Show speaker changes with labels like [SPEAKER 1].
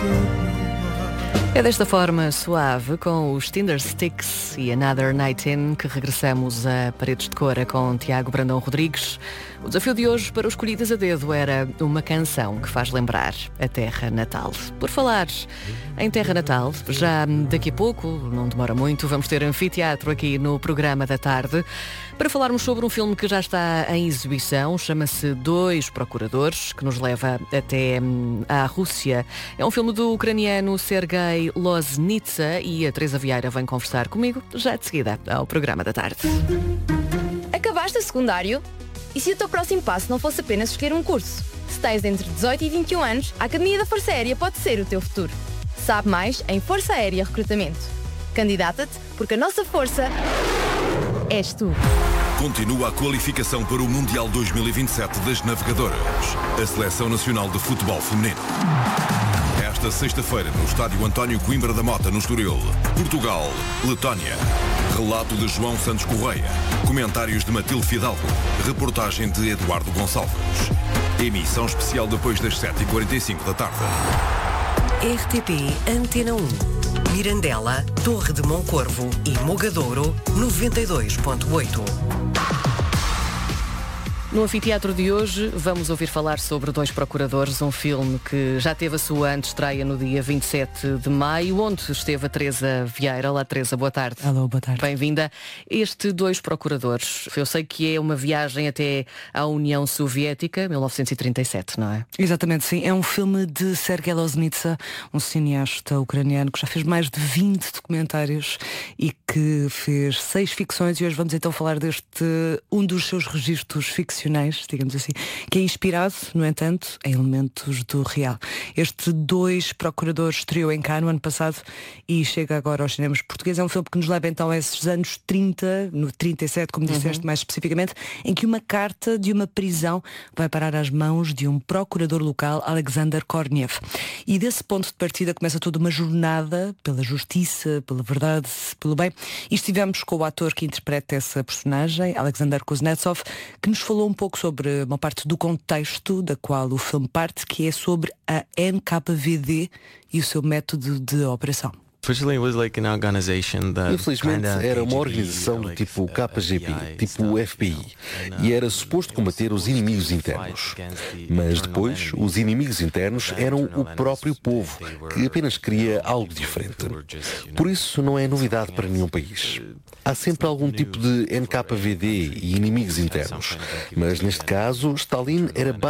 [SPEAKER 1] É desta forma suave, com os Tinder Sticks e Another Night In, que regressamos a Paredes de Cora com Tiago Brandão Rodrigues. O desafio de hoje para os escolhidas a dedo era uma canção que faz lembrar a terra natal. Por falar em terra natal, já daqui a pouco, não demora muito, vamos ter anfiteatro aqui no programa da tarde para falarmos sobre um filme que já está em exibição, chama-se Dois Procuradores, que nos leva até à Rússia. É um filme do ucraniano Sergei Loznitsa e a Teresa Vieira vem conversar comigo já de seguida ao programa da tarde.
[SPEAKER 2] Acabaste o secundário? E se o teu próximo passo não fosse apenas escolher um curso? Se tens entre 18 e 21 anos, a Academia da Força Aérea pode ser o teu futuro. Sabe mais em Força Aérea Recrutamento. Candidata-te porque a nossa força és tu.
[SPEAKER 3] Continua a qualificação para o Mundial 2027 das Navegadoras, a Seleção Nacional de Futebol Feminino. Esta sexta-feira, no estádio António Coimbra da Mota, no Estoril, Portugal, Letónia. Relato de João Santos Correia. Comentários de Matilde Fidalgo. Reportagem de Eduardo Gonçalves. Emissão especial depois das 7h45 da tarde.
[SPEAKER 4] RTP Antena 1. Mirandela, Torre de Moncorvo e Mogadouro, 92.8.
[SPEAKER 1] No anfiteatro de hoje vamos ouvir falar sobre Dois Procuradores, um filme que já teve a sua antestreia no dia 27 de maio, onde esteve a Teresa Vieira. Olá Teresa, boa tarde.
[SPEAKER 5] Alô, boa tarde.
[SPEAKER 1] Bem-vinda. Este Dois Procuradores, eu sei que é uma viagem até à União Soviética, 1937, não é?
[SPEAKER 5] Exatamente, sim. É um filme de Sergei Loznitsa, um cineasta ucraniano que já fez mais de 20 documentários e que fez 6 ficções, e hoje vamos então falar deste, um dos seus registros ficcionais, digamos assim, que é inspirado, no entanto, em elementos do real. Este Dois Procuradores estreou em Cannes no ano passado e chega agora aos cinemas portugueses. É um filme que nos leva então a esses anos 30, no 37, como disseste mais especificamente, em que uma carta de uma prisão vai parar às mãos de um procurador local, Alexander Korniev. E desse ponto de partida começa toda uma jornada pela justiça, pela verdade, pelo bem. E estivemos com o ator que interpreta essa personagem, Alexander Kuznetsov, que nos falou um pouco sobre uma parte do contexto da qual o filme parte, que é sobre a NKVD e o seu método de operação.
[SPEAKER 6] Infelizmente era uma organização do tipo KGB, tipo FBI, e era suposto combater os inimigos internos. Mas depois, os inimigos internos eram o próprio povo, que apenas queria algo diferente. Por isso não é novidade para nenhum país. Há sempre algum tipo de NKVD e inimigos internos, mas neste caso, Stalin era